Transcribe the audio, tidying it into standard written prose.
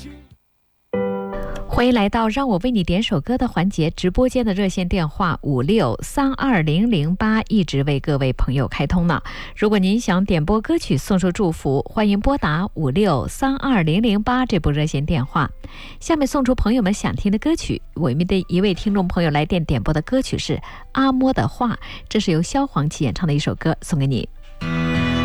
欢迎来到让我为你点首歌的环节，直播间的热线电话56320008一直为各位朋友开通呢。如果您想点播歌曲送出祝福，欢迎拨打56320008这部热线电话。下面送出朋友们想听的歌曲，我们的一位听众朋友来电点播的歌曲是阿莫的话，这是由萧煌奇演唱的一首歌，送给你。